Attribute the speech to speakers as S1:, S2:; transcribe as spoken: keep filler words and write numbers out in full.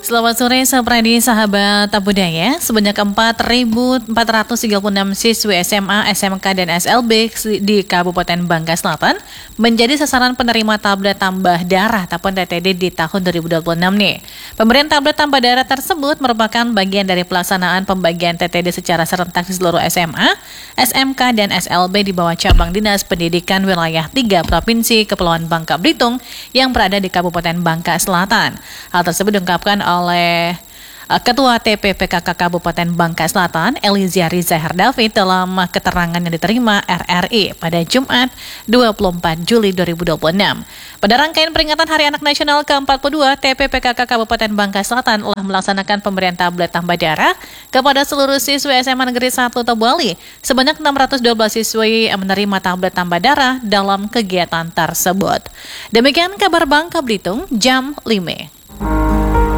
S1: Selamat sore, Sapradi, sahabat budaya. Sebanyak empat ribu empat ratus tiga puluh enam siswi S M A, S M K, dan S L B di Kabupaten Bangka Selatan menjadi sasaran penerima tablet tambah darah ataupun T T D di tahun dua ribu dua puluh enam nih. Pemberian tablet tambah darah tersebut merupakan bagian dari pelaksanaan pembagian T T D secara serentak di seluruh S M A, S M K, dan S L B di bawah cabang Dinas Pendidikan Wilayah tiga Provinsi Kepulauan Bangka Belitung yang berada di Kabupaten Bangka Selatan. Hal tersebut diungkapkan oleh Ketua T P P K K Kabupaten Bangka Selatan, Elizia Riza Herdavid, dalam keterangan yang diterima R R I pada Jumat dua puluh empat Juli dua ribu dua puluh enam. Pada rangkaian peringatan Hari Anak Nasional ke empat puluh dua, T P P K K Kabupaten Bangka Selatan telah melaksanakan pemberian tablet tambah darah kepada seluruh siswi S M A Negeri satu Tobuali. Sebanyak enam ratus dua belas siswi menerima tablet tambah darah dalam kegiatan tersebut. Demikian kabar Bangka Belitung, jam lima.